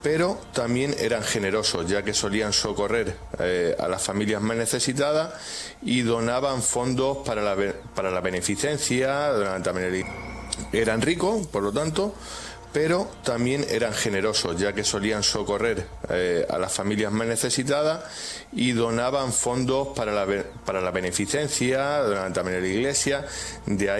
pero también eran generosos, ya que solían socorrer a las familias más necesitadas y donaban fondos para la beneficencia. Eran ricos, por lo tanto, pero también eran generosos, ya que solían socorrer a las familias más necesitadas y donaban fondos para la beneficencia, también en la iglesia. De ahí